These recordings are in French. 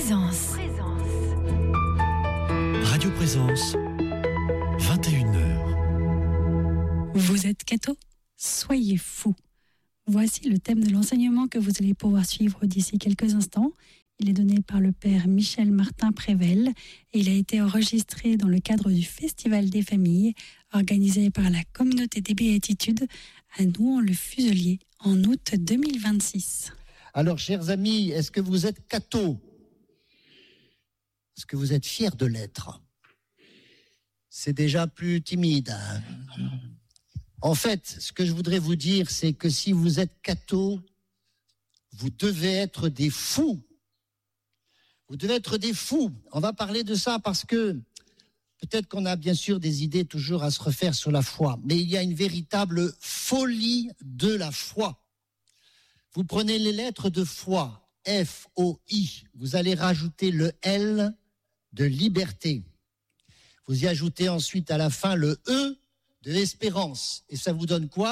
Présence. Radio Présence, 21h. Vous êtes catho ? Soyez fous. Voici le thème de l'enseignement que vous allez pouvoir suivre d'ici quelques instants. Il est donné par le père Michel Martin Prével et il a été enregistré dans le cadre du Festival des familles organisé par la communauté des Béatitudes à Nouan-le-Fuselier en août 2026. Alors, chers amis, est-ce que vous êtes cathos ? Est-ce que vous êtes fiers de l'être ? C'est déjà plus timide. En fait, ce que je voudrais vous dire, c'est que si vous êtes cathos, vous devez être des fous. Vous devez être des fous. On va parler de ça parce que peut-être qu'on a bien sûr des idées toujours à se refaire sur la foi, mais il y a une véritable folie de la foi. Vous prenez les lettres de foi, F-O-I, vous allez rajouter le L de liberté. Vous y ajoutez ensuite à la fin le E de l'espérance. Et ça vous donne quoi ?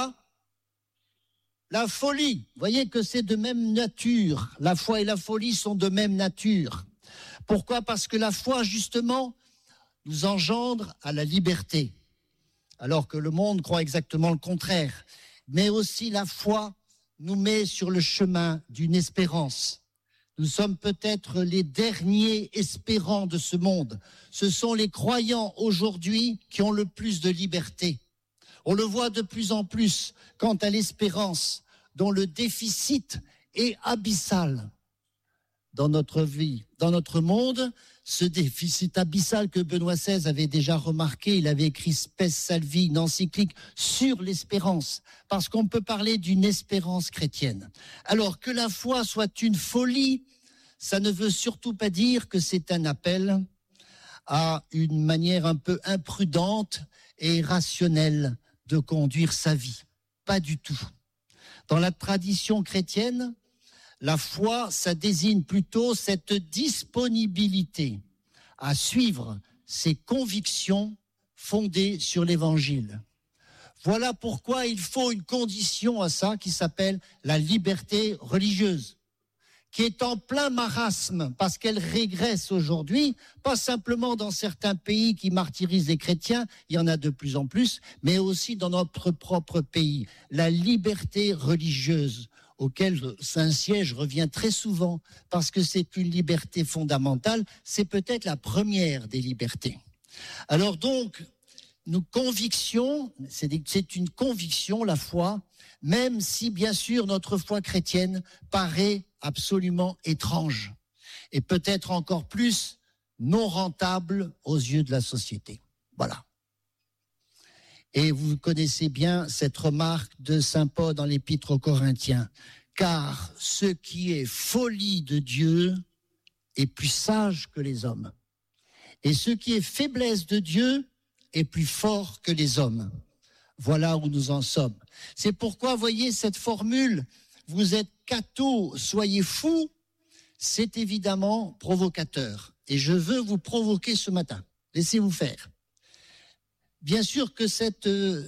La folie. Vous voyez que c'est de même nature. La foi et la folie sont de même nature. Pourquoi ? Parce que la foi, justement, nous engendre à la liberté. Alors que le monde croit exactement le contraire. Mais aussi la foi nous met sur le chemin d'une espérance. Nous sommes peut-être les derniers espérants de ce monde. Ce sont les croyants aujourd'hui qui ont le plus de liberté. On le voit de plus en plus quant à l'espérance, dont le déficit est abyssal dans notre vie, dans notre monde. Ce déficit abyssal que Benoît XVI avait déjà remarqué, il avait écrit Spes Salvi, une encyclique sur l'espérance, parce qu'on peut parler d'une espérance chrétienne. Alors que la foi soit une folie, ça ne veut surtout pas dire que c'est un appel à une manière un peu imprudente et irrationnelle de conduire sa vie. Pas du tout. Dans la tradition chrétienne, la foi, ça désigne plutôt cette disponibilité à suivre ses convictions fondées sur l'Évangile. Voilà pourquoi il faut une condition à ça qui s'appelle la liberté religieuse, qui est en plein marasme parce qu'elle régresse aujourd'hui, pas simplement dans certains pays qui martyrisent les chrétiens, il y en a de plus en plus, mais aussi dans notre propre pays. La liberté religieuse, auquel Saint-Siège revient très souvent, parce que c'est une liberté fondamentale, c'est peut-être la première des libertés. Alors donc, nos convictions, c'est une conviction, la foi, même si bien sûr notre foi chrétienne paraît absolument étrange, et peut-être encore plus non rentable aux yeux de la société. Voilà. Et vous connaissez bien cette remarque de saint Paul dans l'Épître aux Corinthiens. Car ce qui est folie de Dieu est plus sage que les hommes. Et ce qui est faiblesse de Dieu est plus fort que les hommes. Voilà où nous en sommes. C'est pourquoi, voyez, cette formule, vous êtes cathos, soyez fous, c'est évidemment provocateur. Et je veux vous provoquer ce matin. Laissez-vous faire. Bien sûr que cette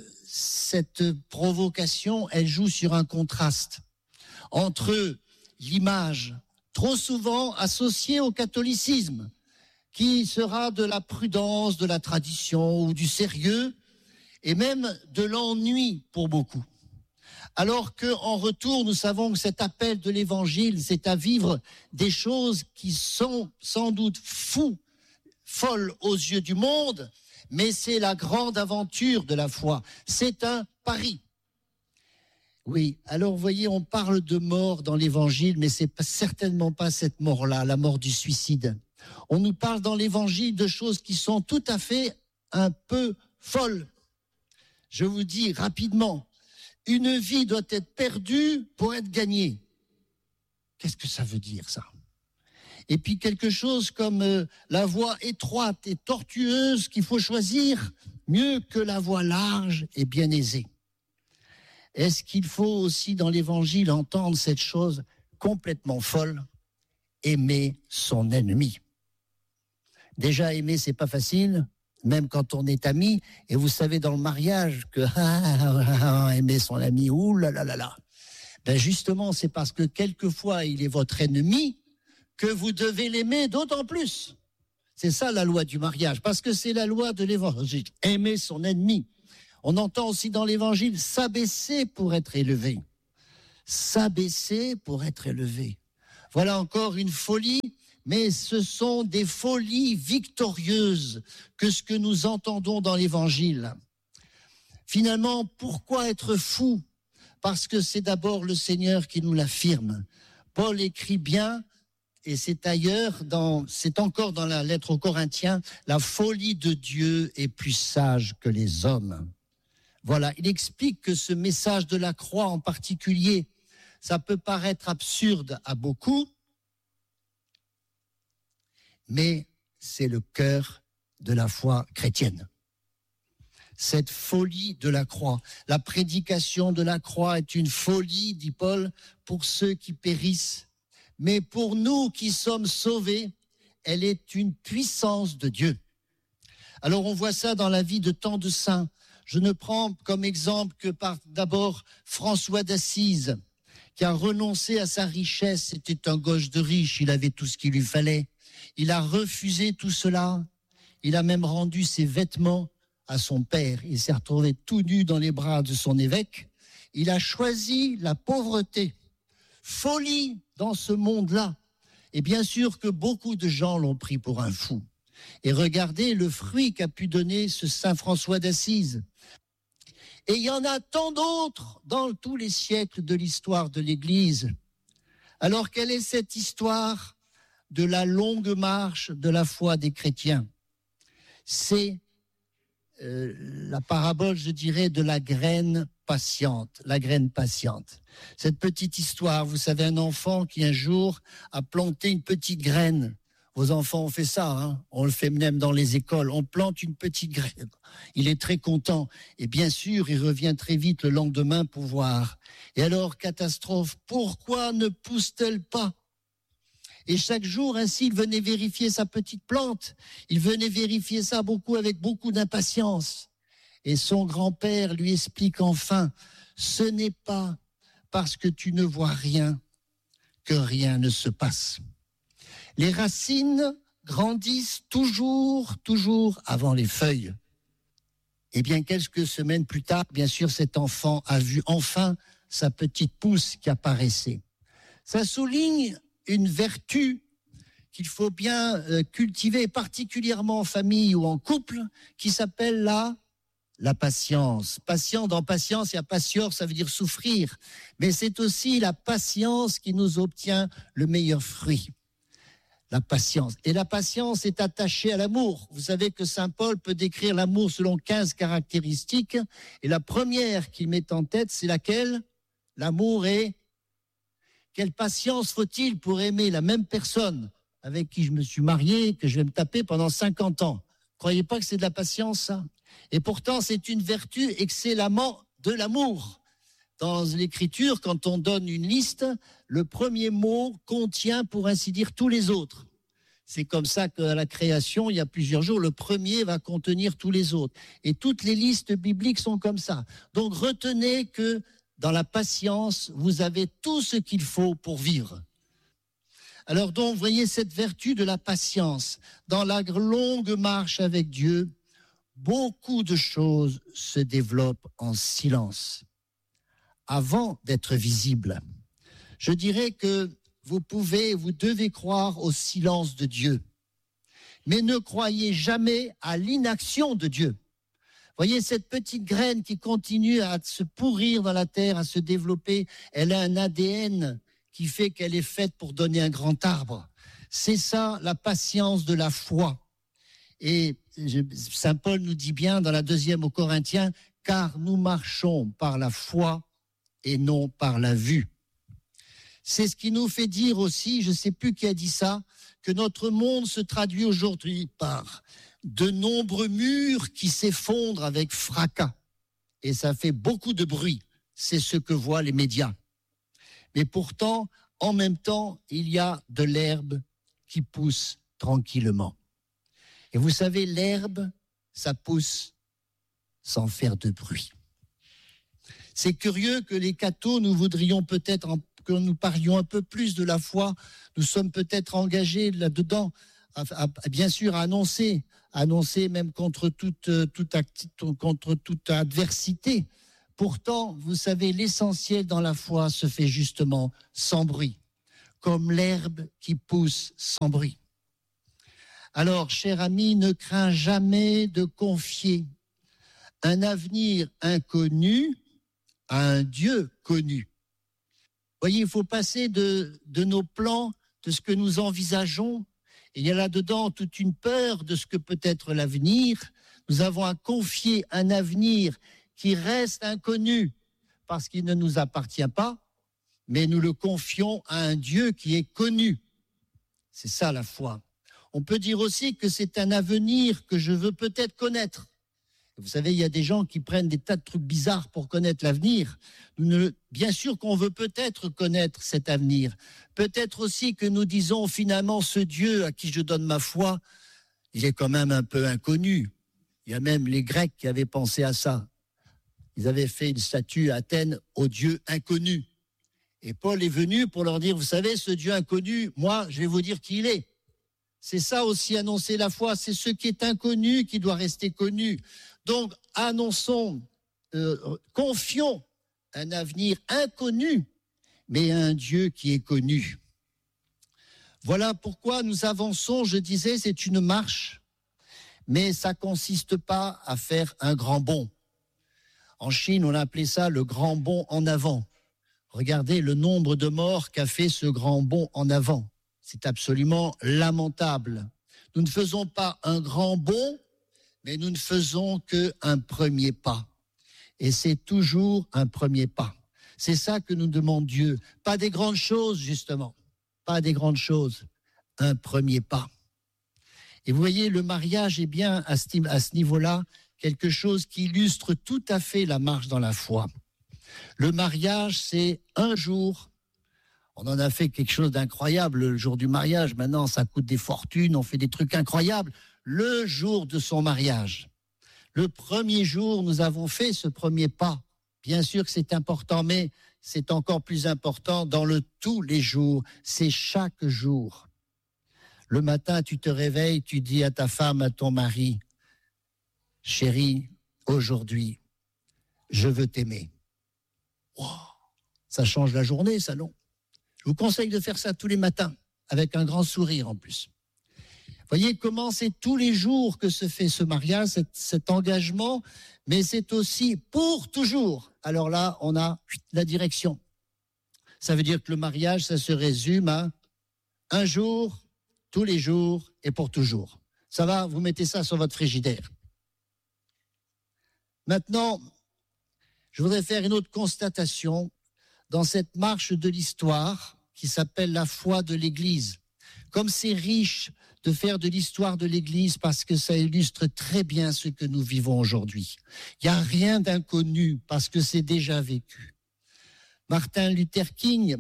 provocation, elle joue sur un contraste entre l'image trop souvent associée au catholicisme, qui sera de la prudence, de la tradition ou du sérieux, et même de l'ennui pour beaucoup. Alors qu'en retour, nous savons que cet appel de l'Évangile, c'est à vivre des choses qui sont sans doute folles aux yeux du monde, mais c'est la grande aventure de la foi. C'est un pari. Oui, alors vous voyez, on parle de mort dans l'Évangile, mais c'est certainement pas cette mort-là, la mort du suicide. On nous parle dans l'Évangile de choses qui sont tout à fait un peu folles. Je vous dis rapidement, une vie doit être perdue pour être gagnée. Qu'est-ce que ça veut dire, ça ? Et puis quelque chose comme la voie étroite et tortueuse qu'il faut choisir, mieux que la voie large et bien aisée. Est-ce qu'il faut aussi dans l'Évangile entendre cette chose complètement folle, aimer son ennemi ? Déjà aimer, c'est pas facile, même quand on est ami. Et vous savez dans le mariage que aimer son ami, ouh là là là là. Ben justement, c'est parce que quelquefois il est votre ennemi que vous devez l'aimer d'autant plus. C'est ça la loi du mariage, parce que c'est la loi de l'évangile. Aimer son ennemi. On entend aussi dans l'évangile s'abaisser pour être élevé. S'abaisser pour être élevé. Voilà encore une folie, mais ce sont des folies victorieuses que ce que nous entendons dans l'évangile. Finalement, pourquoi être fou? Parce que c'est d'abord le Seigneur qui nous l'affirme. Paul écrit bien, et c'est encore dans la lettre aux Corinthiens, la folie de Dieu est plus sage que les hommes. Voilà, il explique que ce message de la croix en particulier, ça peut paraître absurde à beaucoup, mais c'est le cœur de la foi chrétienne. Cette folie de la croix. La prédication de la croix est une folie, dit Paul, pour ceux qui périssent. Mais pour nous qui sommes sauvés, elle est une puissance de Dieu. Alors on voit ça dans la vie de tant de saints. Je ne prends comme exemple que d'abord François d'Assise, qui a renoncé à sa richesse. C'était un gauche de riche, il avait tout ce qu'il lui fallait. Il a refusé tout cela. Il a même rendu ses vêtements à son père. Il s'est retrouvé tout nu dans les bras de son évêque. Il a choisi la pauvreté. Folie dans ce monde-là. Et bien sûr que beaucoup de gens l'ont pris pour un fou. Et regardez le fruit qu'a pu donner ce saint François d'Assise. Et il y en a tant d'autres dans tous les siècles de l'histoire de l'Église. Alors quelle est cette histoire de la longue marche de la foi des chrétiens? C'est la parabole, je dirais, de la graine patiente, la graine patiente. Cette petite histoire, vous savez, un enfant qui un jour a planté une petite graine. Vos enfants ont fait ça, hein? On le fait même dans les écoles, on plante une petite graine. Il est très content et bien sûr, il revient très vite le lendemain pour voir. Et alors, catastrophe, pourquoi ne pousse-t-elle pas? Et chaque jour, ainsi, il venait vérifier sa petite plante. Il venait vérifier ça avec beaucoup d'impatience. Et son grand-père lui explique enfin, ce n'est pas parce que tu ne vois rien que rien ne se passe. Les racines grandissent toujours avant les feuilles. Et bien, quelques semaines plus tard, bien sûr, cet enfant a vu enfin sa petite pousse qui apparaissait. Ça souligne une vertu qu'il faut bien cultiver, particulièrement en famille ou en couple, qui s'appelle la patience. Dans patience, il y a patior, ça veut dire souffrir. Mais c'est aussi la patience qui nous obtient le meilleur fruit. La patience. Et la patience est attachée à l'amour. Vous savez que saint Paul peut décrire l'amour selon 15 caractéristiques. Et la première qu'il met en tête, c'est laquelle? L'amour est... Quelle patience faut-il pour aimer la même personne avec qui je me suis marié, que je vais me taper pendant 50 ans? Croyez pas que c'est de la patience, ça? Et pourtant, c'est une vertu excellemment de l'amour. Dans l'Écriture, quand on donne une liste, le premier mot contient, pour ainsi dire, tous les autres. C'est comme ça qu'à la création, il y a plusieurs jours, le premier va contenir tous les autres. Et toutes les listes bibliques sont comme ça. Donc retenez que dans la patience, vous avez tout ce qu'il faut pour vivre. Alors donc, vous voyez cette vertu de la patience. Dans la longue marche avec Dieu, beaucoup de choses se développent en silence, avant d'être visibles. Je dirais que vous devez croire au silence de Dieu, mais ne croyez jamais à l'inaction de Dieu. Voyez, cette petite graine qui continue à se pourrir dans la terre, à se développer, elle a un ADN qui fait qu'elle est faite pour donner un grand arbre. C'est ça, la patience de la foi. Et saint Paul nous dit bien dans la 2e aux Corinthiens, car nous marchons par la foi et non par la vue. C'est ce qui nous fait dire aussi, je ne sais plus qui a dit ça, que notre monde se traduit aujourd'hui par de nombreux murs qui s'effondrent avec fracas. Et ça fait beaucoup de bruit. C'est ce que voient les médias. Mais pourtant, en même temps, il y a de l'herbe qui pousse tranquillement. Et vous savez, l'herbe, ça pousse sans faire de bruit. C'est curieux que les cathos, nous voudrions peut-être que nous parlions un peu plus de la foi. Nous sommes peut-être engagés là-dedans, bien sûr, à annoncer même contre toute adversité. Pourtant, vous savez, l'essentiel dans la foi se fait justement sans bruit, comme l'herbe qui pousse sans bruit. Alors, cher ami, ne crains jamais de confier un avenir inconnu à un Dieu connu. Voyez, il faut passer de nos plans, de ce que nous envisageons. Il y a là-dedans toute une peur de ce que peut être l'avenir. Nous avons à confier un avenir qui reste inconnu parce qu'il ne nous appartient pas, mais nous le confions à un Dieu qui est connu. C'est ça la foi. On peut dire aussi que c'est un avenir que je veux peut-être connaître. Vous savez, il y a des gens qui prennent des tas de trucs bizarres pour connaître l'avenir. Bien sûr qu'on veut peut-être connaître cet avenir. Peut-être aussi que nous disons finalement ce Dieu à qui je donne ma foi, il est quand même un peu inconnu. Il y a même les Grecs qui avaient pensé à ça. Ils avaient fait une statue à Athènes au Dieu inconnu. Et Paul est venu pour leur dire, vous savez, ce Dieu inconnu, moi, je vais vous dire qui il est. C'est ça aussi annoncer la foi, c'est ce qui est inconnu qui doit rester connu. Donc, annonçons, confions un avenir inconnu, mais à un Dieu qui est connu. Voilà pourquoi nous avançons, je disais, c'est une marche, mais ça ne consiste pas à faire un grand bond. En Chine, on a appelé ça le grand bond en avant. Regardez le nombre de morts qu'a fait ce grand bond en avant. C'est absolument lamentable. Nous ne faisons pas un grand bond, mais nous ne faisons qu'un premier pas. Et c'est toujours un premier pas. C'est ça que nous demande Dieu. Pas des grandes choses, justement. Pas des grandes choses. Un premier pas. Et vous voyez, le mariage est bien à ce niveau-là quelque chose qui illustre tout à fait la marche dans la foi. Le mariage, c'est un jour. On en a fait quelque chose d'incroyable le jour du mariage. Maintenant, ça coûte des fortunes, on fait des trucs incroyables. Le jour de son mariage. Le premier jour, nous avons fait ce premier pas. Bien sûr que c'est important, mais c'est encore plus important dans le tous les jours. C'est chaque jour. Le matin, tu te réveilles, tu dis à ta femme, à ton mari, « Chérie, aujourd'hui, je veux t'aimer. » Wow, ça change la journée, ça, non? Je vous conseille de faire ça tous les matins, avec un grand sourire en plus. Voyez comment c'est tous les jours que se fait ce mariage, cet engagement, mais c'est aussi pour toujours. Alors là, on a la direction. Ça veut dire que le mariage, ça se résume à un jour, tous les jours et pour toujours. Ça va, vous mettez ça sur votre frigidaire. Maintenant, je voudrais faire une autre constatation dans cette marche de l'histoire qui s'appelle la foi de l'Église. Comme c'est riche de faire de l'histoire de l'Église parce que ça illustre très bien ce que nous vivons aujourd'hui. Il n'y a rien d'inconnu parce que c'est déjà vécu. Martin Luther King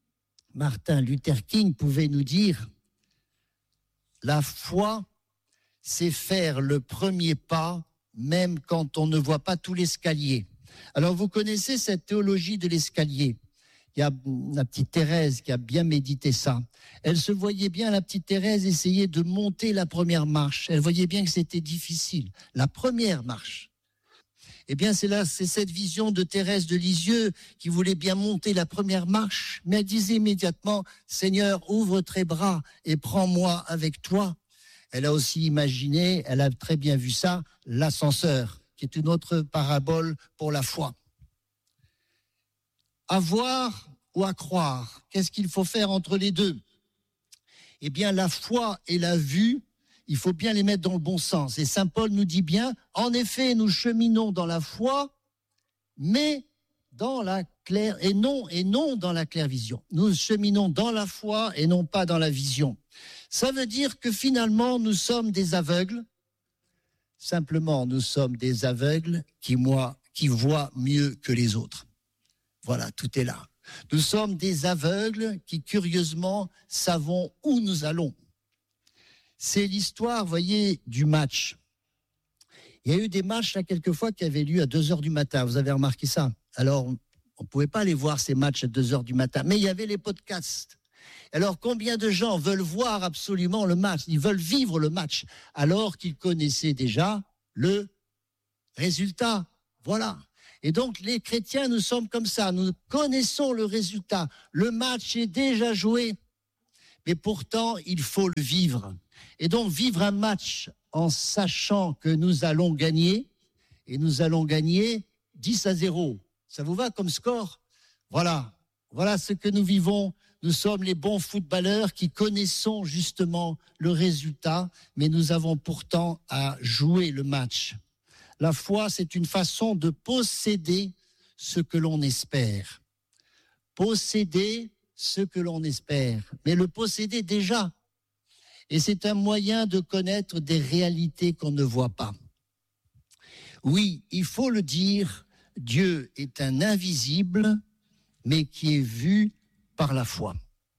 pouvait nous dire « La foi, c'est faire le premier pas même quand on ne voit pas tout l'escalier. » Alors vous connaissez cette théologie de l'escalier. Il y a la petite Thérèse qui a bien médité ça. Elle se voyait bien, la petite Thérèse, essayer de monter la première marche. Elle voyait bien que c'était difficile. La première marche. Eh bien, c'est cette vision de Thérèse de Lisieux qui voulait bien monter la première marche. Mais elle disait immédiatement, « Seigneur, ouvre tes bras et prends-moi avec toi. » Elle a aussi imaginé, elle a très bien vu ça, l'ascenseur, qui est une autre parabole pour la foi. À voir ou à croire, qu'est-ce qu'il faut faire entre les deux? Eh bien, la foi et la vue, il faut bien les mettre dans le bon sens. Et saint Paul nous dit bien, en effet, nous cheminons dans la foi, mais dans la claire et non dans la claire vision. Nous cheminons dans la foi et non pas dans la vision. Ça veut dire que finalement, nous sommes des aveugles. Simplement, nous sommes des aveugles qui voient mieux que les autres. Voilà, tout est là. Nous sommes des aveugles qui, curieusement, savons où nous allons. C'est l'histoire, voyez, du match. Il y a eu des matchs, là, quelquefois, qui avaient lieu à 2h du matin. Vous avez remarqué ça? Alors, On ne pouvait pas aller voir ces matchs à 2h du matin, mais il y avait les podcasts. Alors, combien de gens veulent voir absolument le match? Ils veulent vivre le match, alors qu'ils connaissaient déjà le résultat. Voilà. Et donc, les chrétiens, nous sommes comme ça. Nous connaissons le résultat. Le match est déjà joué. Mais pourtant, il faut le vivre. Et donc, vivre un match en sachant que nous allons gagner, et nous allons gagner 10-0. Ça vous va comme score? Voilà. Voilà ce que nous vivons. Nous sommes les bons footballeurs qui connaissons justement le résultat, mais nous avons pourtant à jouer le match. La foi, c'est une façon de posséder ce que l'on espère. Posséder ce que l'on espère, mais le posséder déjà. Et c'est un moyen de connaître des réalités qu'on ne voit pas. Oui, il faut le dire, Dieu est un invisible, mais qui est vu par la foi.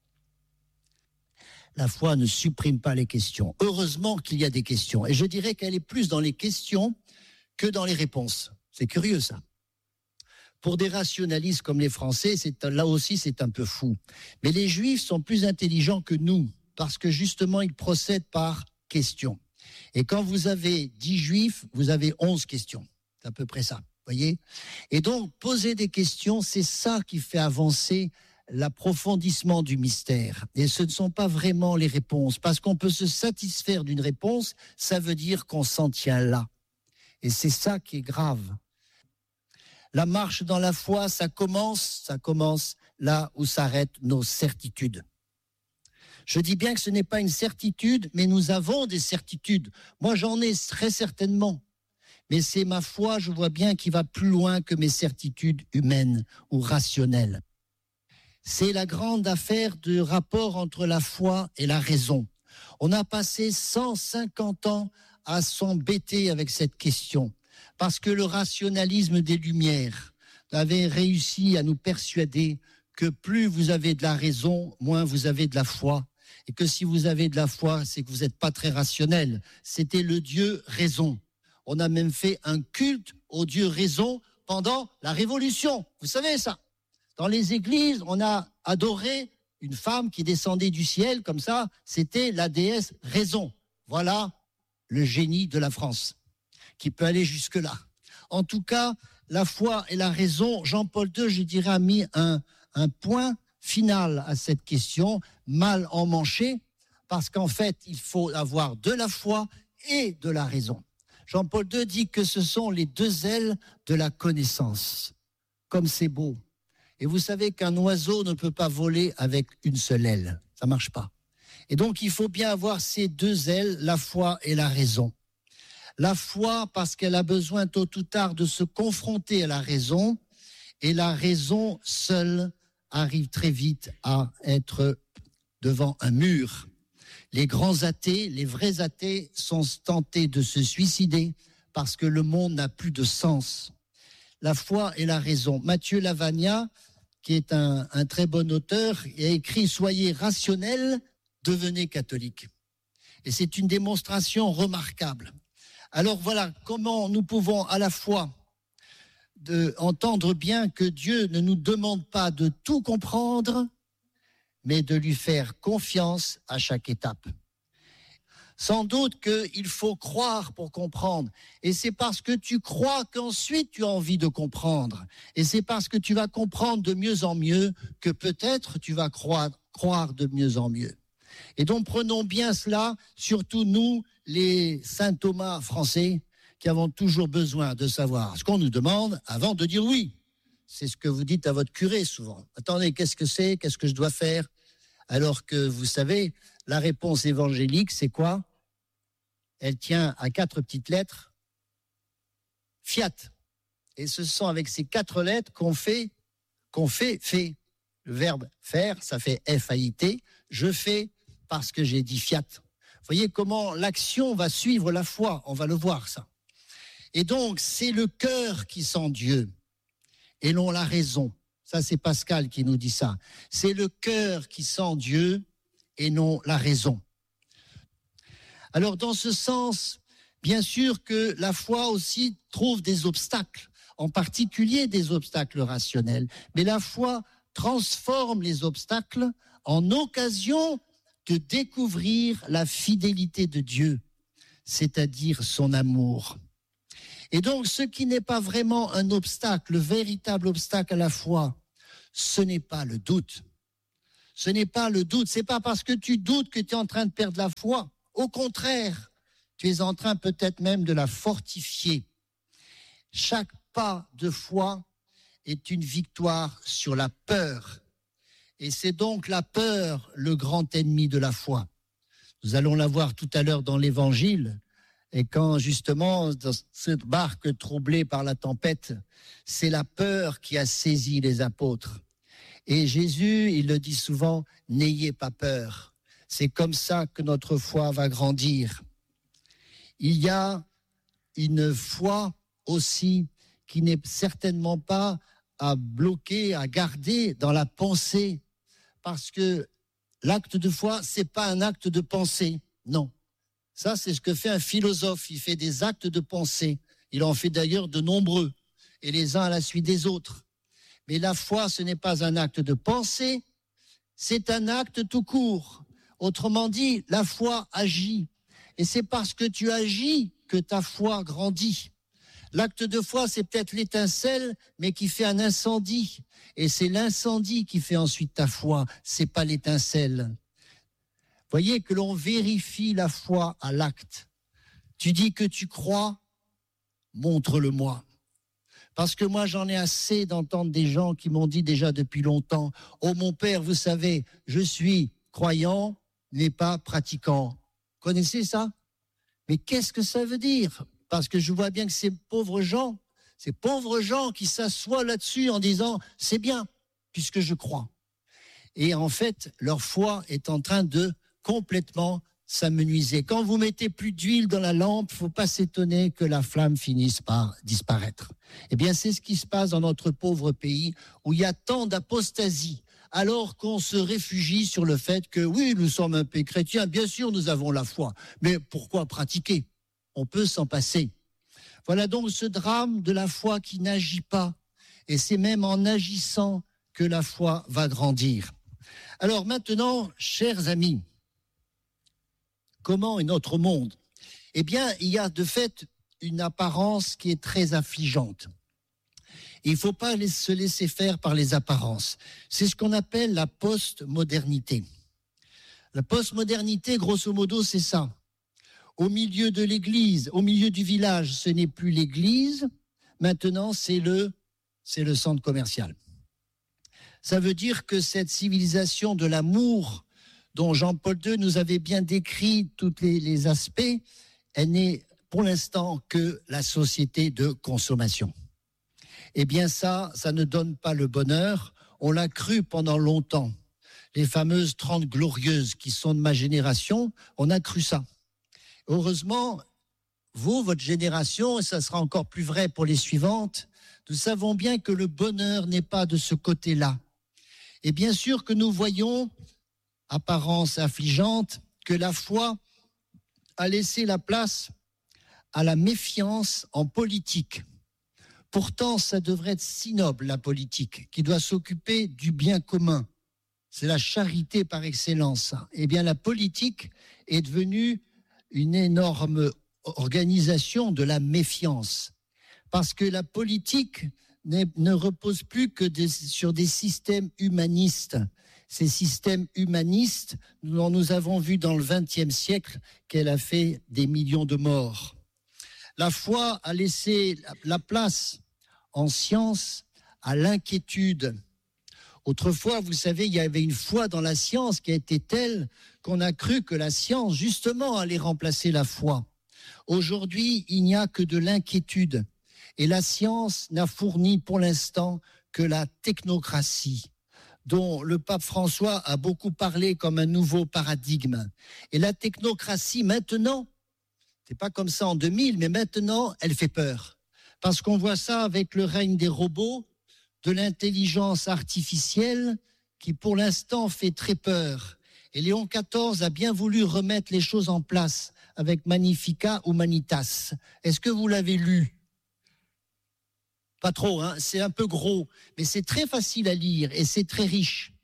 La foi ne supprime pas les questions. Heureusement qu'il y a des questions. Et je dirais qu'elle est plus dans les questions que dans les réponses. C'est curieux, ça. Pour des rationalistes comme les Français, là aussi, c'est un peu fou. Mais les Juifs sont plus intelligents que nous, parce que justement, ils procèdent par questions. Et quand vous avez 10 Juifs, vous avez 11 questions. C'est à peu près ça, voyez ? Et donc, poser des questions, c'est ça qui fait avancer l'approfondissement du mystère. Et ce ne sont pas vraiment les réponses, parce qu'on peut se satisfaire d'une réponse, ça veut dire qu'on s'en tient là. Et c'est ça qui est grave. La marche dans la foi, ça commence là où s'arrêtent nos certitudes. Je dis bien que ce n'est pas une certitude, mais nous avons des certitudes. Moi, j'en ai très certainement. Mais c'est ma foi, je vois bien, qui va plus loin que mes certitudes humaines ou rationnelles. C'est la grande affaire du rapport entre la foi et la raison. On a passé 150 ans à s'embêter avec cette question, parce que le rationalisme des Lumières avait réussi à nous persuader que plus vous avez de la raison, moins vous avez de la foi, et que si vous avez de la foi, c'est que vous n'êtes pas très rationnel. C'était le Dieu raison. On a même fait un culte au Dieu raison pendant la Révolution. Vous savez ça? Dans les églises, on a adoré une femme qui descendait du ciel, comme ça, c'était la déesse raison. Voilà le génie de la France, qui peut aller jusque-là. En tout cas, la foi et la raison, Jean-Paul II, je dirais, a mis un point final à cette question, mal emmanché, parce qu'en fait, il faut avoir de la foi et de la raison. Jean-Paul II dit que ce sont les deux ailes de la connaissance. Comme c'est beau. Et vous savez qu'un oiseau ne peut pas voler avec une seule aile. Ça ne marche pas. Et donc, il faut bien avoir ces deux ailes, la foi et la raison. La foi, parce qu'elle a besoin tôt ou tard de se confronter à la raison, et la raison seule arrive très vite à être devant un mur. Les grands athées, les vrais athées, sont tentés de se suicider parce que le monde n'a plus de sens. La foi et la raison. Mathieu Lavagna, qui est un très bon auteur, a écrit « Soyez rationnels, devenez catholiques ». Et c'est une démonstration remarquable. Alors voilà comment nous pouvons à la fois entendre bien que Dieu ne nous demande pas de tout comprendre, mais de lui faire confiance à chaque étape. Sans doute qu'il faut croire pour comprendre. Et c'est parce que tu crois qu'ensuite tu as envie de comprendre. Et c'est parce que tu vas comprendre de mieux en mieux que peut-être tu vas croire de mieux en mieux. Et donc prenons bien cela, surtout nous, les Saint Thomas français, qui avons toujours besoin de savoir ce qu'on nous demande avant de dire oui. C'est ce que vous dites à votre curé souvent. Attendez, qu'est-ce que c'est? Qu'est-ce que je dois faire? Alors que vous savez, la réponse évangélique, c'est quoi? Elle tient à 4 petites lettres. Fiat. Et ce sont avec ces 4 lettres qu'on fait. Le verbe faire, ça fait F-A-I-T. Je fais parce que j'ai dit fiat. Vous voyez comment l'action va suivre la foi. On va le voir, ça. Et donc, c'est le cœur qui sent Dieu et non la raison. Ça, c'est Pascal qui nous dit ça. C'est le cœur qui sent Dieu et non la raison. Alors, dans ce sens, bien sûr que la foi aussi trouve des obstacles. en particulier des obstacles rationnels. Mais la foi transforme les obstacles en occasion de découvrir la fidélité de Dieu, c'est-à-dire son amour. Et donc, ce qui n'est pas vraiment un obstacle, le véritable obstacle à la foi, ce n'est pas le doute. Ce n'est pas le doute. C'est pas parce que tu doutes que tu es en train de perdre la foi. Au contraire, tu es en train peut-être même de la fortifier. Chaque pas de foi est une victoire sur la peur. Et c'est donc la peur le grand ennemi de la foi. Nous allons la voir tout à l'heure dans l'Évangile. Et quand justement, dans cette barque troublée par la tempête, c'est la peur qui a saisi les apôtres. Et Jésus, il le dit souvent, n'ayez pas peur. C'est comme ça que notre foi va grandir. Il y a une foi aussi qui n'est certainement pas à bloquer, à garder dans la pensée. Parce que l'acte de foi, c'est pas un acte de pensée, non. Ça, c'est ce que fait un philosophe. Il fait des actes de pensée. Il en fait d'ailleurs de nombreux, et les uns à la suite des autres. Mais la foi, ce n'est pas un acte de pensée, c'est un acte tout court. Autrement dit, la foi agit. Et c'est parce que tu agis que ta foi grandit. L'acte de foi, c'est peut-être l'étincelle, mais qui fait un incendie. Et c'est l'incendie qui fait ensuite ta foi, c'est pas l'étincelle. Voyez que l'on vérifie la foi à l'acte. Tu dis que tu crois, montre-le-moi. Parce que moi, j'en ai assez d'entendre des gens qui m'ont dit déjà depuis longtemps, « Oh mon père, vous savez, je suis croyant, mais pas pratiquant. » Connaissez ça? Mais qu'est-ce que ça veut dire? Parce que je vois bien que ces pauvres gens qui s'assoient là-dessus en disant, « C'est bien, puisque je crois. » Et en fait, leur foi est en train de complètement s'amenuiser. Quand vous mettez plus d'huile dans la lampe, il ne faut pas s'étonner que la flamme finisse par disparaître. Eh bien, c'est ce qui se passe dans notre pauvre pays où il y a tant d'apostasie, alors qu'on se réfugie sur le fait que oui, nous sommes un pays chrétien, bien sûr, nous avons la foi, mais pourquoi pratiquer? On peut s'en passer. Voilà donc ce drame de la foi qui n'agit pas, et c'est même en agissant que la foi va grandir. Alors maintenant, chers amis, comment est notre monde? Eh bien, il y a de fait une apparence qui est très affligeante. Il ne faut pas se laisser faire par les apparences. C'est ce qu'on appelle la postmodernité. La postmodernité, grosso modo, c'est ça. Au milieu de l'église, au milieu du village, ce n'est plus l'église, maintenant c'est le centre commercial. Ça veut dire que cette civilisation de l'amour dont Jean-Paul II nous avait bien décrit tous les aspects, elle n'est pour l'instant que la société de consommation. Eh bien ça ne donne pas le bonheur. On l'a cru pendant longtemps. Les fameuses 30 glorieuses qui sont de ma génération, on a cru ça. Heureusement, votre génération, et ça sera encore plus vrai pour les suivantes, nous savons bien que le bonheur n'est pas de ce côté-là. Et bien sûr que nous voyons, apparence affligeante, que la foi a laissé la place à la méfiance en politique. Pourtant, ça devrait être si noble, la politique, qui doit s'occuper du bien commun. C'est la charité par excellence. Eh bien, la politique est devenue une énorme organisation de la méfiance. Parce que la politique ne repose plus que sur des systèmes humanistes. Ces systèmes humanistes, nous avons vu dans le XXe siècle qu'elle a fait des millions de morts. La foi a laissé la place en science à l'inquiétude. Autrefois, vous savez, il y avait une foi dans la science qui a été telle qu'on a cru que la science, justement, allait remplacer la foi. Aujourd'hui, il n'y a que de l'inquiétude. Et la science n'a fourni pour l'instant que la technocratie, dont le pape François a beaucoup parlé comme un nouveau paradigme. Et la technocratie, maintenant, c'est pas comme ça en 2000, mais maintenant, elle fait peur. Parce qu'on voit ça avec le règne des robots, de l'intelligence artificielle, qui pour l'instant fait très peur. Et Léon XIV a bien voulu remettre les choses en place avec Magnificat Humanitas. Est-ce que vous l'avez lu? Pas trop, hein, c'est un peu gros, mais c'est très facile à lire et c'est très riche.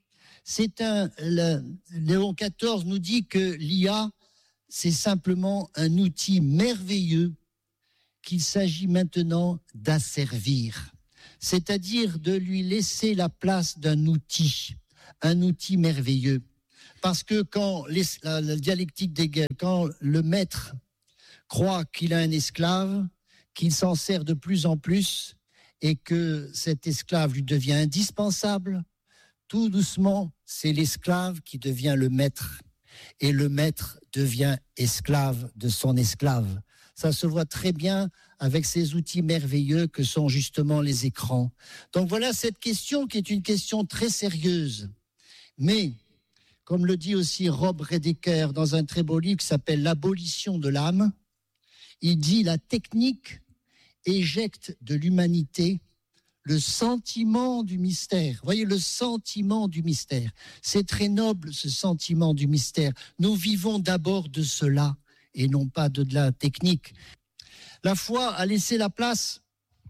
Léon XIV nous dit que l'IA, c'est simplement un outil merveilleux qu'il s'agit maintenant d'asservir, c'est-à-dire de lui laisser la place d'un outil merveilleux. Parce que quand la dialectique d'Hegel, quand le maître croit qu'il a un esclave, qu'il s'en sert de plus en plus et que cet esclave lui devient indispensable, tout doucement, c'est l'esclave qui devient le maître et le maître devient esclave de son esclave. Ça se voit très bien avec ces outils merveilleux que sont justement les écrans. Donc voilà cette question qui est une question très sérieuse. Mais, comme le dit aussi Rob Redeker dans un très beau livre qui s'appelle « L'abolition de l'âme », il dit « La technique éjecte de l'humanité le sentiment du mystère. » Vous voyez, le sentiment du mystère. C'est très noble, ce sentiment du mystère. Nous vivons d'abord de cela et non pas de la technique. La foi a laissé la place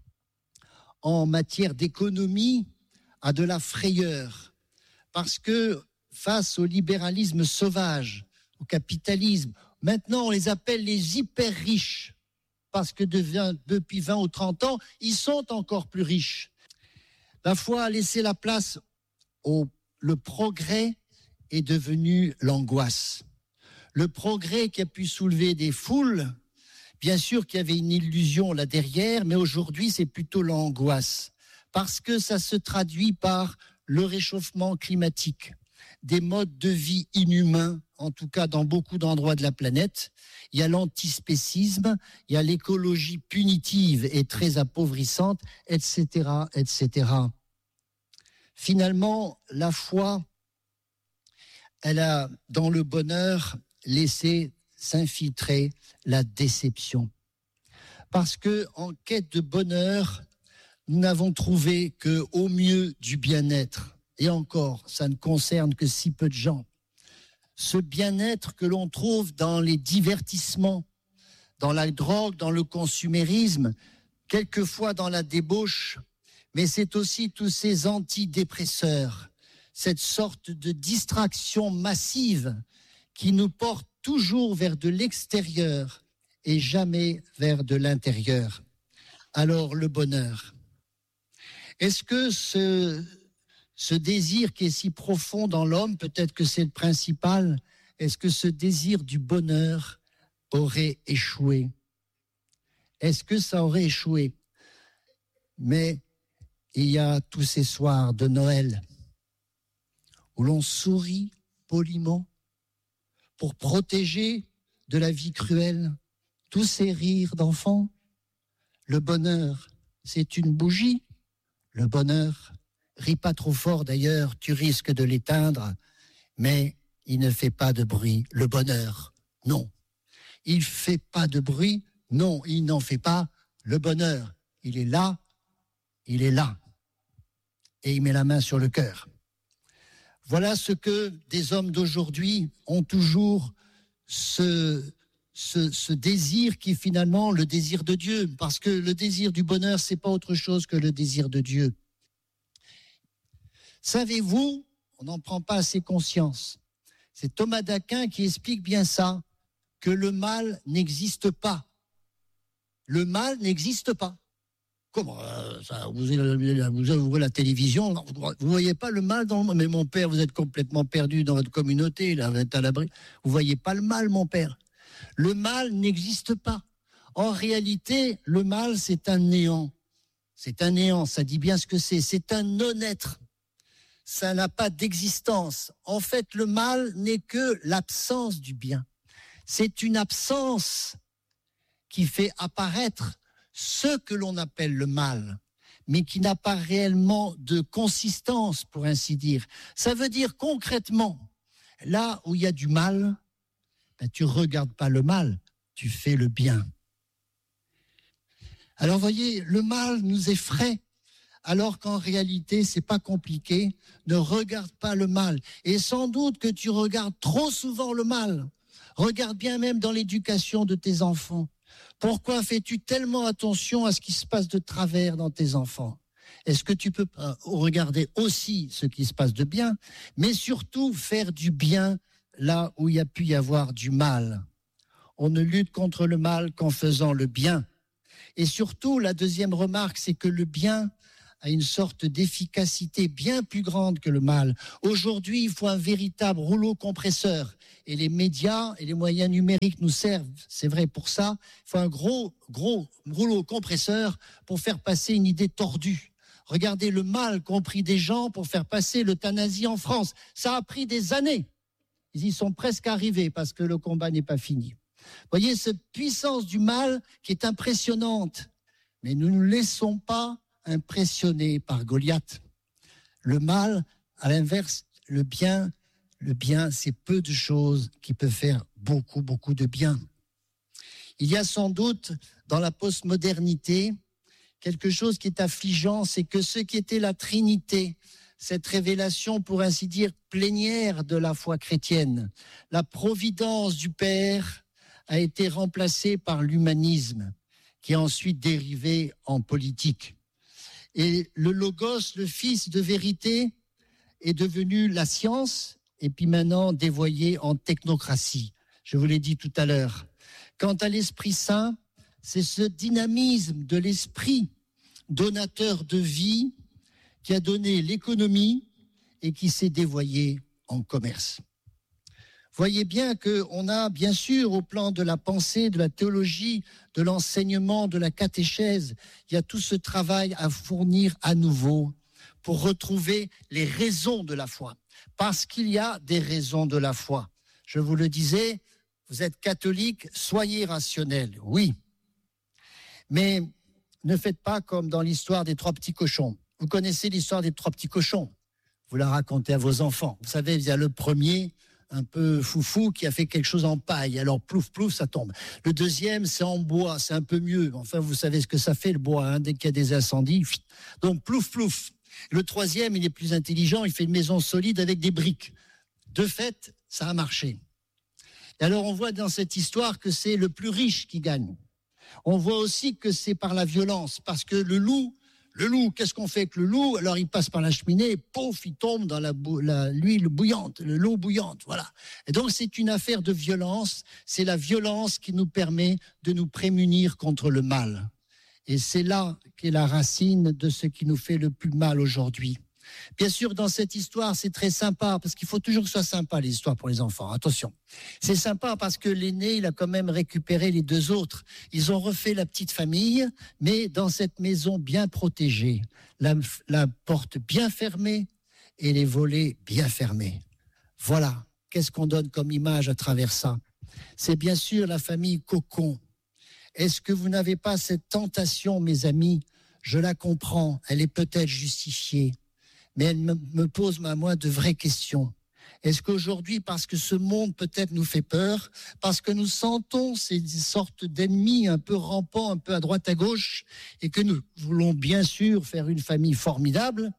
en matière d'économie à de la frayeur. Parce que face au libéralisme sauvage, au capitalisme, maintenant on les appelle les hyper riches. Parce que depuis 20 ou 30 ans, ils sont encore plus riches. La foi a laissé la place le progrès est devenu l'angoisse. Le progrès qui a pu soulever des foules, bien sûr qu'il y avait une illusion là derrière, mais aujourd'hui c'est plutôt l'angoisse. Parce que ça se traduit par le réchauffement climatique, des modes de vie inhumains, en tout cas dans beaucoup d'endroits de la planète. Il y a l'antispécisme, il y a l'écologie punitive et très appauvrissante, etc., etc. Finalement, la foi, elle a, dans le bonheur, laissé s'infiltrer la déception. Parce que, en quête de bonheur, nous n'avons trouvé qu'au mieux du bien-être. Et encore, ça ne concerne que si peu de gens. Ce bien-être que l'on trouve dans les divertissements, dans la drogue, dans le consumérisme, quelquefois dans la débauche, mais c'est aussi tous ces antidépresseurs, cette sorte de distraction massive qui nous porte toujours vers de l'extérieur et jamais vers de l'intérieur. Alors le bonheur. Est-ce que ce désir qui est si profond dans l'homme, peut-être que c'est le principal, est-ce que ce désir du bonheur aurait échoué? Est-ce que ça aurait échoué? Mais il y a tous ces soirs de Noël où l'on sourit poliment pour protéger de la vie cruelle tous ces rires d'enfants. Le bonheur, c'est une bougie. Le bonheur, ris pas trop fort d'ailleurs, tu risques de l'éteindre, mais il ne fait pas de bruit. Le bonheur, non. Il fait pas de bruit, non, il n'en fait pas. Le bonheur, il est là, et il met la main sur le cœur. Voilà ce que des hommes d'aujourd'hui ont toujours ce désir qui est finalement le désir de Dieu, parce que le désir du bonheur, c'est pas autre chose que le désir de Dieu. Savez-vous, on n'en prend pas assez conscience, c'est Thomas d'Aquin qui explique bien ça, que le mal n'existe pas. Le mal n'existe pas. Comment ça, vous ouvrez la télévision, vous voyez pas le mal dans le monde. Mais mon père, vous êtes complètement perdu dans votre communauté, là, vous êtes à l'abri. Vous voyez pas le mal, mon père. Le mal n'existe pas. En réalité, le mal, c'est un néant. C'est un néant, ça dit bien ce que c'est. C'est un non-être. Ça n'a pas d'existence. En fait, le mal n'est que l'absence du bien. C'est une absence qui fait apparaître ce que l'on appelle le mal, mais qui n'a pas réellement de consistance, pour ainsi dire. Ça veut dire concrètement, là où il y a du mal, tu ne regardes pas le mal, tu fais le bien. Alors voyez, le mal nous effraie, alors qu'en réalité, c'est pas compliqué. Ne regarde pas le mal. Et sans doute que tu regardes trop souvent le mal. Regarde bien même dans l'éducation de tes enfants. Pourquoi fais-tu tellement attention à ce qui se passe de travers dans tes enfants? Est-ce que tu peux regarder aussi ce qui se passe de bien, mais surtout faire du bien là où il y a pu y avoir du mal? On ne lutte contre le mal qu'en faisant le bien. Et surtout, la deuxième remarque, c'est que le bien a une sorte d'efficacité bien plus grande que le mal. Aujourd'hui, il faut un véritable rouleau compresseur. Et les médias et les moyens numériques nous servent, c'est vrai pour ça. Il faut un gros rouleau compresseur pour faire passer une idée tordue. Regardez le mal qu'ont pris des gens pour faire passer l'euthanasie en France. Ça a pris des années. Ils y sont presque arrivés parce que le combat n'est pas fini. Voyez cette puissance du mal qui est impressionnante. Mais nous ne nous laissons pas impressionner par Goliath. Le mal, à l'inverse, le bien, c'est peu de choses qui peuvent faire beaucoup de bien. Il y a sans doute dans la postmodernité quelque chose qui est affligeant, c'est que ce qui était la Trinité, cette révélation, pour ainsi dire, plénière de la foi chrétienne, la providence du Père a été remplacée par l'humanisme, qui a ensuite dérivé en politique. Et le Logos, le Fils de vérité, est devenu la science, et puis maintenant dévoyé en technocratie. Je vous l'ai dit tout à l'heure. Quant à l'Esprit Saint, c'est ce dynamisme de l'Esprit, donateur de vie, qui a donné l'économie et qui s'est dévoyé en commerce. Voyez bien qu'on a, bien sûr, au plan de la pensée, de la théologie, de l'enseignement, de la catéchèse, il y a tout ce travail à fournir à nouveau pour retrouver les raisons de la foi. Parce qu'il y a des raisons de la foi. Je vous le disais, vous êtes catholique, soyez rationnel, oui. Mais ne faites pas comme dans l'histoire des 3 petits cochons. Vous connaissez l'histoire des 3 petits cochons. Vous la racontez à vos enfants. Vous savez, il y a le premier, un peu foufou, qui a fait quelque chose en paille. Alors plouf, plouf, ça tombe. Le deuxième, c'est en bois, c'est un peu mieux. Enfin, vous savez ce que ça fait, le bois, hein, dès qu'il y a des incendies. Donc plouf, plouf. Le troisième, il est plus intelligent, il fait une maison solide avec des briques. De fait, ça a marché. Et alors, on voit dans cette histoire que c'est le plus riche qui gagne. On voit aussi que c'est par la violence, parce que le loup, qu'est-ce qu'on fait avec le loup? Alors il passe par la cheminée, pouf, il tombe dans l'huile bouillante, l'eau bouillante, voilà. Et donc c'est une affaire de violence, c'est la violence qui nous permet de nous prémunir contre le mal. Et c'est là qu'est la racine de ce qui nous fait le plus mal aujourd'hui. Bien sûr, dans cette histoire, c'est très sympa, parce qu'il faut toujours que ce soit sympa, les histoires pour les enfants. Attention. C'est sympa parce que l'aîné, il a quand même récupéré les 2 autres. Ils ont refait la petite famille, mais dans cette maison bien protégée. La porte bien fermée et les volets bien fermés. Voilà. Qu'est-ce qu'on donne comme image à travers ça? C'est bien sûr la famille Cocon. Est-ce que vous n'avez pas cette tentation, mes amis? Je la comprends. Elle est peut-être justifiée. Mais elle me pose, moi, de vraies questions. Est-ce qu'aujourd'hui, parce que ce monde peut-être nous fait peur, parce que nous sentons ces sortes d'ennemis un peu rampants, un peu à droite à gauche, et que nous voulons bien sûr faire une famille formidable,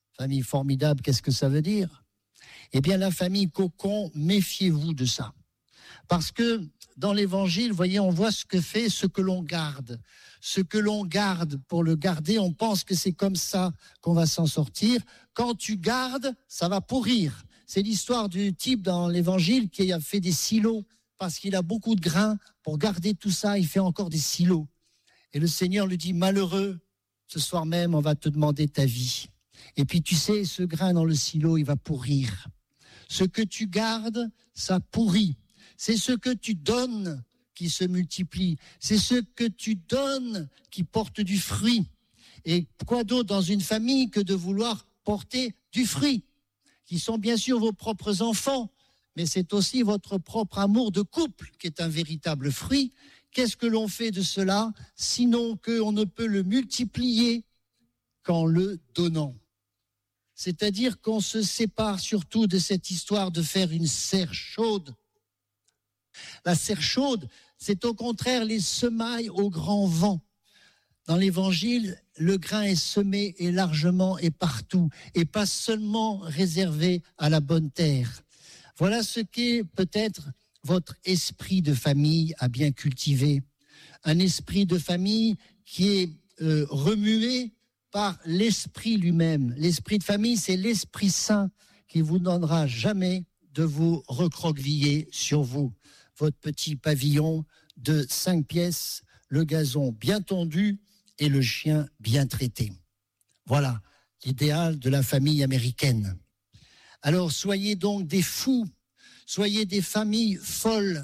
qu'est-ce que ça veut dire? Eh bien, la famille Cocon, méfiez-vous de ça. Parce que dans l'Évangile, vous voyez, on voit ce que l'on garde. Ce que l'on garde, pour le garder, on pense que c'est comme ça qu'on va s'en sortir. Quand tu gardes, ça va pourrir. C'est l'histoire du type dans l'Évangile qui a fait des silos parce qu'il a beaucoup de grains. Pour garder tout ça, il fait encore des silos. Et le Seigneur lui dit, malheureux, ce soir même, on va te demander ta vie. Et puis tu sais, ce grain dans le silo, il va pourrir. Ce que tu gardes, ça pourrit. C'est ce que tu donnes qui se multiplie. C'est ce que tu donnes qui porte du fruit. Et quoi d'autre dans une famille que de vouloir porter du fruit, qui sont bien sûr vos propres enfants, mais c'est aussi votre propre amour de couple qui est un véritable fruit. Qu'est-ce que l'on fait de cela, sinon qu'on ne peut le multiplier qu'en le donnant? C'est-à-dire qu'on se sépare surtout de cette histoire de faire une serre chaude. La serre chaude, c'est au contraire les semailles au grand vent. Dans l'Évangile, le grain est semé et largement et partout, et pas seulement réservé à la bonne terre. Voilà ce qu'est peut-être votre esprit de famille à bien cultiver. un esprit de famille qui est remué par l'esprit lui-même. L'esprit de famille, c'est l'Esprit Saint qui vous donnera jamais de vous recroqueviller sur vous. Votre petit pavillon de 5 pièces, le gazon bien tondu et le chien bien traité. Voilà l'idéal de la famille américaine. Alors soyez donc des fous, soyez des familles folles.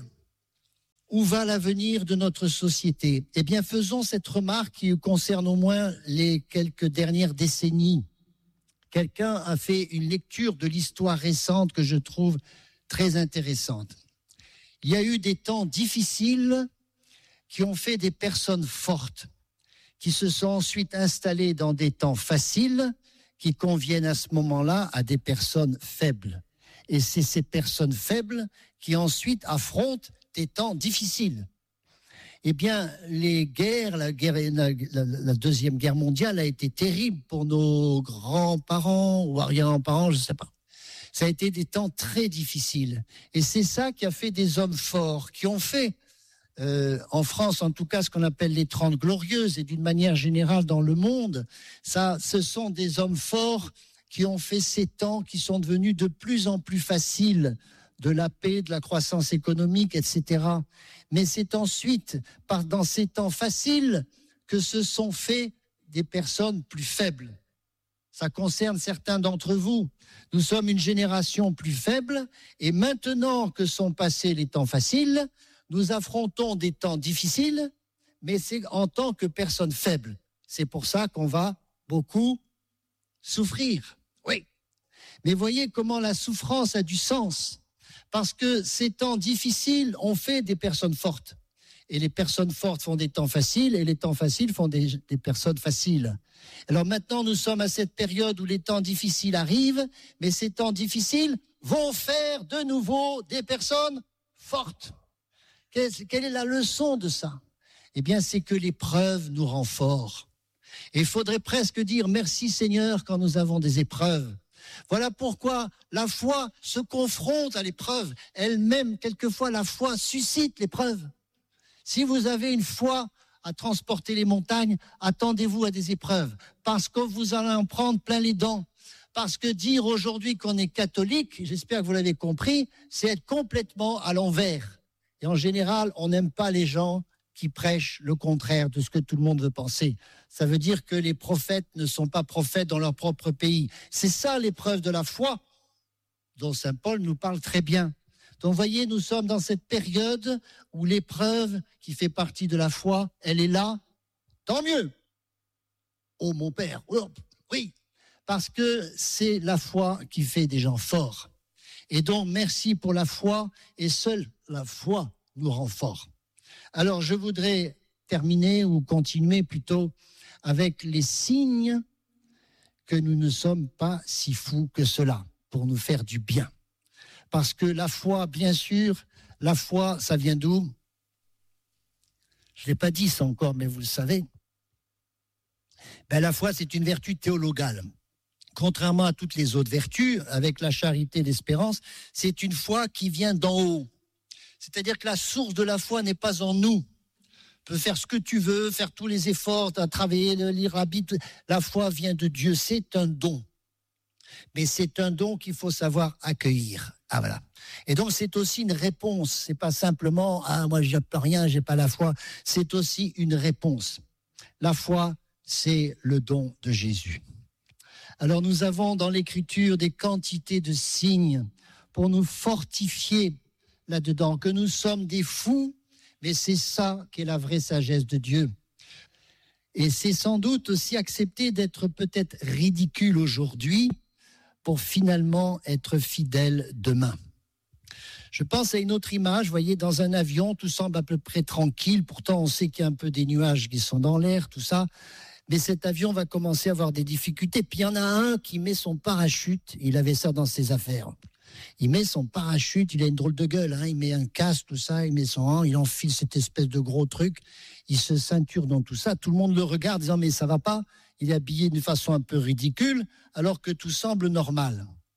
Où va l'avenir de notre société? Eh bien, faisons cette remarque qui concerne au moins les quelques dernières décennies. Quelqu'un a fait une lecture de l'histoire récente que je trouve très intéressante. Il y a eu des temps difficiles qui ont fait des personnes fortes, qui se sont ensuite installées dans des temps faciles qui conviennent à ce moment-là à des personnes faibles. Et c'est ces personnes faibles qui ensuite affrontent des temps difficiles. Eh bien, les guerres, la Deuxième Guerre mondiale a été terrible pour nos grands-parents ou arrière-grands-parents, je ne sais pas. Ça a été des temps très difficiles. Et c'est ça qui a fait des hommes forts, qui ont fait, en France en tout cas, ce qu'on appelle les 30 glorieuses, et d'une manière générale dans le monde, ce sont des hommes forts qui ont fait ces temps qui sont devenus de plus en plus faciles, de la paix, de la croissance économique, etc. Mais c'est ensuite, dans ces temps faciles, que se sont faits des personnes plus faibles. Ça concerne certains d'entre vous. Nous sommes une génération plus faible et maintenant que sont passés les temps faciles, nous affrontons des temps difficiles, mais c'est en tant que personnes faibles. C'est pour ça qu'on va beaucoup souffrir. Oui. Mais voyez comment la souffrance a du sens. Parce que ces temps difficiles ont fait des personnes fortes. Et les personnes fortes font des temps faciles, et les temps faciles font des personnes faciles. Alors maintenant, nous sommes à cette période où les temps difficiles arrivent, mais ces temps difficiles vont faire de nouveau des personnes fortes. Quelle est la leçon de ça? Eh bien, c'est que l'épreuve nous rend forts. Et il faudrait presque dire merci Seigneur quand nous avons des épreuves. Voilà pourquoi la foi se confronte à l'épreuve. Elle-même, quelquefois, la foi suscite l'épreuve. Si vous avez une foi à transporter les montagnes, attendez-vous à des épreuves. Parce que vous allez en prendre plein les dents. Parce que dire aujourd'hui qu'on est catholique, j'espère que vous l'avez compris, c'est être complètement à l'envers. Et en général, on n'aime pas les gens qui prêchent le contraire de ce que tout le monde veut penser. Ça veut dire que les prophètes ne sont pas prophètes dans leur propre pays. C'est ça l'épreuve de la foi dont saint Paul nous parle très bien. Donc vous voyez, nous sommes dans cette période où l'épreuve qui fait partie de la foi, elle est là. Tant mieux. Oh mon Père, oh, oui, parce que c'est la foi qui fait des gens forts. Et donc merci pour la foi, et seule la foi nous rend forts. Alors, je voudrais terminer ou continuer plutôt avec les signes que nous ne sommes pas si fous que cela pour nous faire du bien. Parce que la foi, bien sûr, la foi, ça vient d'où? Je ne l'ai pas dit ça encore, mais vous le savez. La foi, c'est une vertu théologale. Contrairement à toutes les autres vertus, avec la charité et l'espérance, c'est une foi qui vient d'en haut. C'est-à-dire que la source de la foi n'est pas en nous. Tu peux faire ce que tu veux, faire tous les efforts, travailler, lire la Bible. La foi vient de Dieu, c'est un don. Mais c'est un don qu'il faut savoir accueillir. Ah voilà. Et donc c'est aussi une réponse. C'est pas simplement moi j'ai pas rien, j'ai pas la foi. C'est aussi une réponse. La foi, c'est le don de Jésus. Alors nous avons dans l'Écriture des quantités de signes pour nous fortifier là-dedans, que nous sommes des fous, mais c'est ça qui est la vraie sagesse de Dieu. Et c'est sans doute aussi accepter d'être peut-être ridicule aujourd'hui pour finalement être fidèle demain. Je pense à une autre image, vous voyez, dans un avion, tout semble à peu près tranquille, pourtant on sait qu'il y a un peu des nuages qui sont dans l'air, tout ça, mais cet avion va commencer à avoir des difficultés. Puis il y en a un qui met son parachute, il avait ça dans ses affaires. Il met son parachute, il a une drôle de gueule, il met un casque, tout ça, il met il enfile cette espèce de gros truc, il se ceinture dans tout ça, tout le monde le regarde disant mais ça va pas, il est habillé d'une façon un peu ridicule alors que tout semble normal.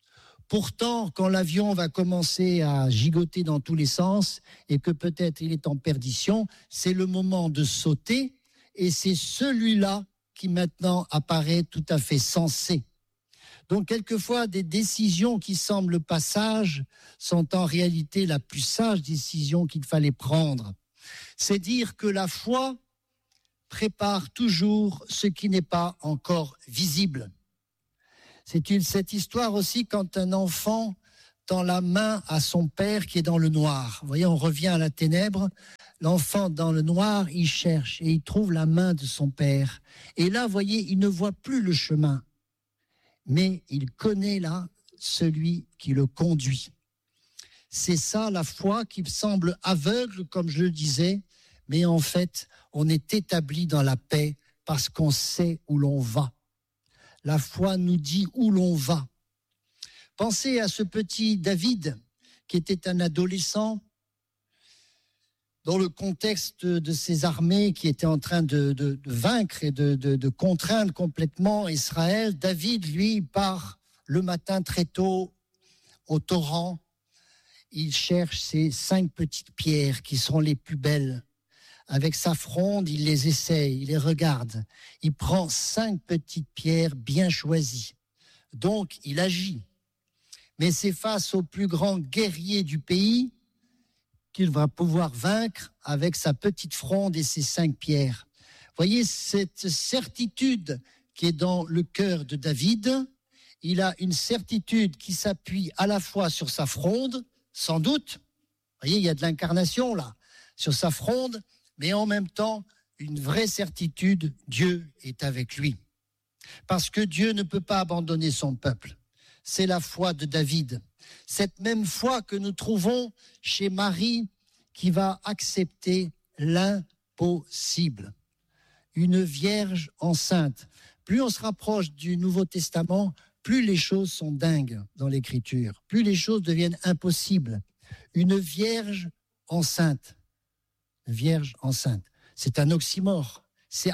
Pourtant, quand l'avion va commencer à gigoter dans tous les sens et que peut-être il est en perdition, c'est le moment de sauter et c'est celui-là qui maintenant apparaît tout à fait sensé. Donc, quelquefois, des décisions qui semblent pas sages sont en réalité la plus sage décision qu'il fallait prendre. C'est dire que la foi prépare toujours ce qui n'est pas encore visible. C'est cette histoire aussi quand un enfant tend la main à son père qui est dans le noir. Vous voyez, on revient à la ténèbre. L'enfant dans le noir, il cherche et il trouve la main de son père. Et là, vous voyez, il ne voit plus le chemin. Mais il connaît là celui qui le conduit. C'est ça la foi qui semble aveugle, comme je le disais, mais en fait, on est établi dans la paix parce qu'on sait où l'on va. La foi nous dit où l'on va. Pensez à ce petit David qui était un adolescent dans le contexte de ces armées qui étaient en train de vaincre et de contraindre complètement Israël. David, lui, part le matin très tôt au torrent. Il cherche ces 5 petites pierres qui sont les plus belles. Avec sa fronde, il les essaye, il les regarde. Il prend 5 petites pierres bien choisies. Donc, il agit. Mais c'est face au plus grand guerrier du pays qu'il va pouvoir vaincre avec sa petite fronde et ses 5 pierres. Voyez cette certitude qui est dans le cœur de David. Il a une certitude qui s'appuie à la fois sur sa fronde, sans doute. Voyez, il y a de l'incarnation là, sur sa fronde, mais en même temps, une vraie certitude, Dieu est avec lui. Parce que Dieu ne peut pas abandonner son peuple. C'est la foi de David. Cette même foi que nous trouvons chez Marie qui va accepter l'impossible. Une vierge enceinte. Plus on se rapproche du Nouveau Testament, plus les choses sont dingues dans l'Écriture, plus les choses deviennent impossibles. Une vierge enceinte. Vierge enceinte. C'est un oxymore. C'est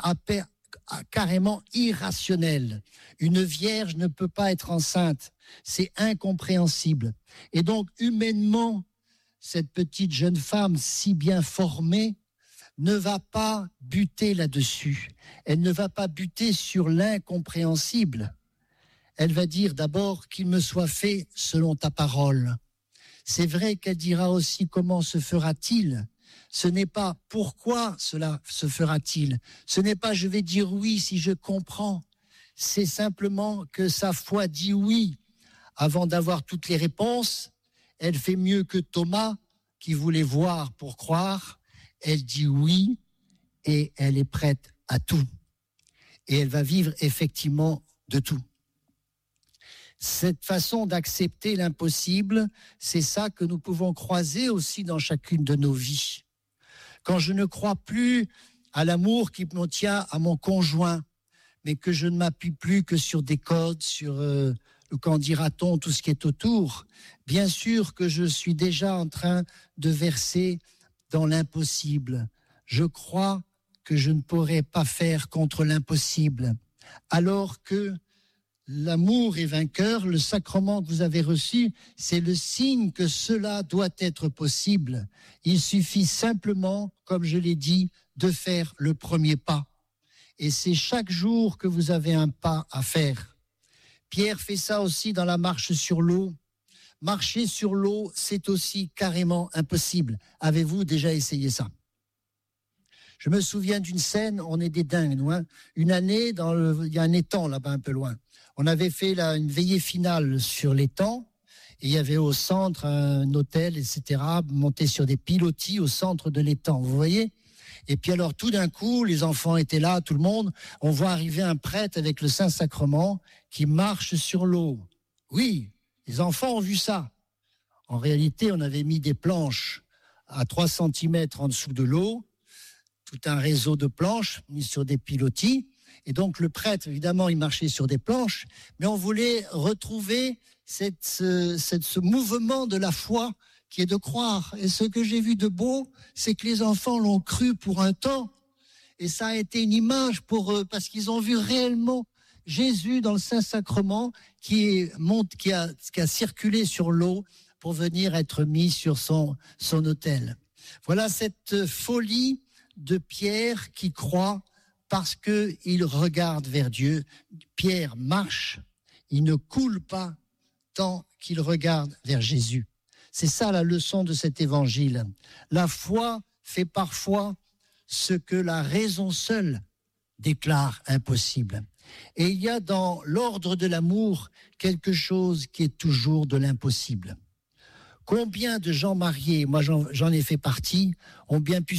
carrément irrationnel. Une vierge ne peut pas être enceinte. C'est incompréhensible. Et donc, humainement, cette petite jeune femme si bien formée ne va pas buter là-dessus. Elle ne va pas buter sur l'incompréhensible. Elle va dire d'abord qu'il me soit fait selon ta parole. C'est vrai qu'elle dira aussi comment se fera-t-il. Ce n'est pas pourquoi cela se fera-t-il. Ce n'est pas je vais dire oui si je comprends. C'est simplement que sa foi dit oui. Avant d'avoir toutes les réponses, elle fait mieux que Thomas qui voulait voir pour croire. Elle dit oui et elle est prête à tout. Et elle va vivre effectivement de tout. Cette façon d'accepter l'impossible, c'est ça que nous pouvons croiser aussi dans chacune de nos vies. Quand je ne crois plus à l'amour qui me tient à mon conjoint, mais que je ne m'appuie plus que sur des codes, sur le qu'en dira-t-on, tout ce qui est autour, bien sûr que je suis déjà en train de verser dans l'impossible. Je crois que je ne pourrai pas faire contre l'impossible, alors que l'amour est vainqueur, le sacrement que vous avez reçu, c'est le signe que cela doit être possible. Il suffit simplement, comme je l'ai dit, de faire le premier pas. Et c'est chaque jour que vous avez un pas à faire. Pierre fait ça aussi dans la marche sur l'eau. Marcher sur l'eau, c'est aussi carrément impossible. Avez-vous déjà essayé ça ? Je me souviens d'une scène, on est des dingues, nous, hein. Une année, il y a un étang là-bas un peu loin. On avait fait une veillée finale sur l'étang, et il y avait au centre un hôtel, etc., monté sur des pilotis au centre de l'étang, vous voyez ? Et puis alors, tout d'un coup, les enfants étaient là, tout le monde, on voit arriver un prêtre avec le Saint-Sacrement qui marche sur l'eau. Oui, les enfants ont vu ça. En réalité, on avait mis des planches à 3 cm en dessous de l'eau, tout un réseau de planches mis sur des pilotis. Et donc le prêtre, évidemment, il marchait sur des planches, mais on voulait retrouver ce mouvement de la foi qui est de croire. Et ce que j'ai vu de beau, c'est que les enfants l'ont cru pour un temps. Et ça a été une image pour eux, parce qu'ils ont vu réellement Jésus dans le Saint-Sacrement qui a circulé sur l'eau pour venir être mis sur son autel. Voilà cette folie de Pierre qui croit parce qu'il regarde vers Dieu. Pierre marche, il ne coule pas tant qu'il regarde vers Jésus. C'est ça la leçon de cet évangile. La foi fait parfois ce que la raison seule déclare impossible. Et il y a dans l'ordre de l'amour quelque chose qui est toujours de l'impossible. Combien de gens mariés, moi j'en ai fait partie, ont bien pu